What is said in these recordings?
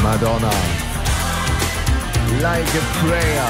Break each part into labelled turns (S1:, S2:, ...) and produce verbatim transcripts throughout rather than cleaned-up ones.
S1: Madonna. Like a Prayer.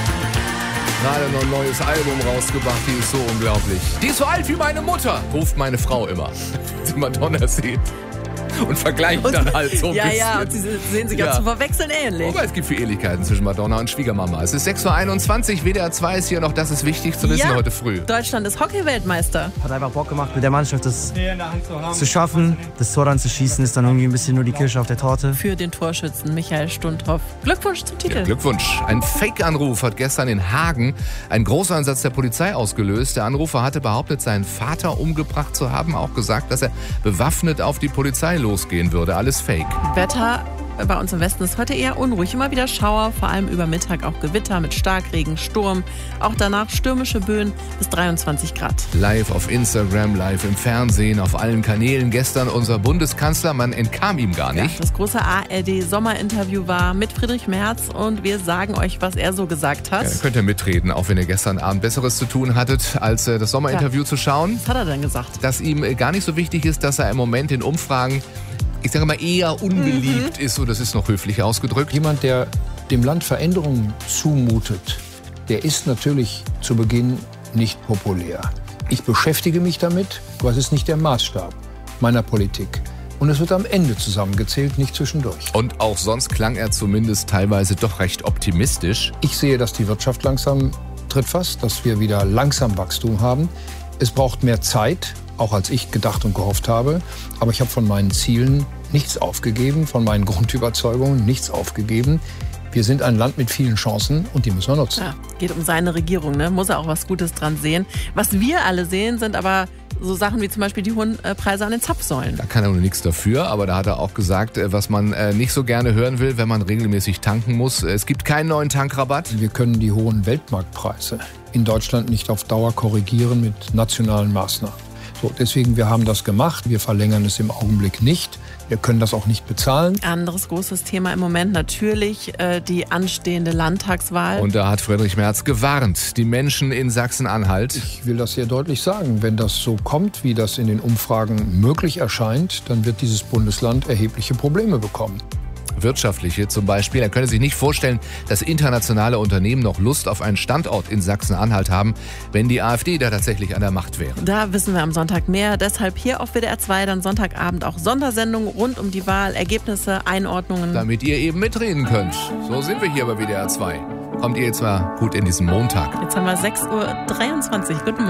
S1: Gerade noch ein neues Album rausgebracht, die ist so unglaublich. Die ist so alt wie meine Mutter, ruft meine Frau immer, wenn sie Madonna sieht. Und vergleicht und, dann halt so ein
S2: ja,
S1: bisschen.
S2: Ja, ja, und sie sehen sich ja zu verwechseln ähnlich.
S1: Aber es gibt viel Ähnlichkeiten zwischen Madonna und Schwiegermama. Es ist sechs Uhr einundzwanzig, W D R zwei ist hier noch, das ist wichtig zu wissen
S2: ja,
S1: heute früh.
S2: Deutschland ist Hockey-Weltmeister.
S3: Hat einfach Bock gemacht, mit der Mannschaft das zu schaffen. Das Tor dann zu schießen, ist dann irgendwie ein bisschen nur die Kirsche auf der Torte.
S2: Für den Torschützen Michael Stundhoff. Glückwunsch zum Titel.
S1: Ja, Glückwunsch. Ein Fake-Anruf hat gestern in Hagen einen Großeinsatz der Polizei ausgelöst. Der Anrufer hatte behauptet, seinen Vater umgebracht zu haben, auch gesagt, dass er bewaffnet auf die Polizei losgehen würde. Alles Fake.
S2: Wetter bei uns im Westen ist heute eher unruhig. Immer wieder Schauer, vor allem über Mittag auch Gewitter mit Starkregen, Sturm. Auch danach stürmische Böen bis dreiundzwanzig Grad.
S1: Live auf Instagram, live im Fernsehen, auf allen Kanälen. Gestern unser Bundeskanzler, man entkam ihm gar nicht.
S2: Ja, das große A R D-Sommerinterview war mit Friedrich Merz und wir sagen euch, was er so gesagt hat.
S1: Ja, könnt ihr mitreden, auch wenn ihr gestern Abend Besseres zu tun hattet, als das Sommerinterview
S2: ja.
S1: zu schauen.
S2: Was hat er denn gesagt?
S1: Dass ihm gar nicht so wichtig ist, dass er im Moment in Umfragen, ich sage mal, eher unbeliebt mhm. ist, so das ist noch höflich ausgedrückt.
S4: Jemand, der dem Land Veränderungen zumutet, der ist natürlich zu Beginn nicht populär. Ich beschäftige mich damit, aber es ist nicht der Maßstab meiner Politik. Und es wird am Ende zusammengezählt, nicht zwischendurch.
S1: Und auch sonst klang er zumindest teilweise doch recht optimistisch.
S4: Ich sehe, dass die Wirtschaft langsam tritt fast, dass wir wieder langsam Wachstum haben. Es braucht mehr Zeit, auch als ich gedacht und gehofft habe. Aber ich habe von meinen Zielen nichts aufgegeben, von meinen Grundüberzeugungen nichts aufgegeben. Wir sind ein Land mit vielen Chancen und die müssen wir nutzen.
S2: Ja, geht um seine Regierung, ne? Muss er auch was Gutes dran sehen. Was wir alle sehen, sind aber so Sachen wie zum Beispiel die hohen äh, Preise an den Zapfsäulen.
S1: Da kann er nur nichts dafür, aber da hat er auch gesagt, äh, was man äh, nicht so gerne hören will, wenn man regelmäßig tanken muss. Es gibt keinen neuen Tankrabatt.
S4: Wir können die hohen Weltmarktpreise in Deutschland nicht auf Dauer korrigieren mit nationalen Maßnahmen. So, deswegen, wir haben das gemacht. Wir verlängern es im Augenblick nicht. Wir können das auch nicht bezahlen.
S2: Anderes großes Thema im Moment natürlich äh, die anstehende Landtagswahl.
S1: Und da hat Friedrich Merz gewarnt, die Menschen in Sachsen-Anhalt.
S4: Ich will das sehr deutlich sagen. Wenn das so kommt, wie das in den Umfragen möglich erscheint, dann wird dieses Bundesland erhebliche Probleme bekommen.
S1: Wirtschaftliche zum Beispiel. Er könne sich nicht vorstellen, dass internationale Unternehmen noch Lust auf einen Standort in Sachsen-Anhalt haben, wenn die AfD da tatsächlich an der Macht wäre.
S2: Da wissen wir am Sonntag mehr. Deshalb hier auf W D R zwei dann Sonntagabend auch Sondersendungen rund um die Wahl, Ergebnisse, Einordnungen.
S1: Damit ihr eben mitreden könnt. So sind wir hier bei W D R zwei. Kommt ihr jetzt mal gut in diesen Montag.
S2: Jetzt haben wir sechs Uhr dreiundzwanzig. Guten Morgen.